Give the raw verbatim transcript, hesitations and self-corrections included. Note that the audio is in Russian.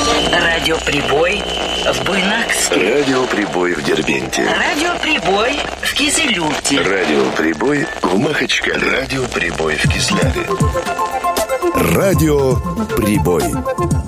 Радиоприбой в Буйнакске. Радиоприбой в Дербенте. Радиоприбой в Кизилюрте. Радиоприбой в Махачкале. Радиоприбой в Кизляре. Радиоприбой.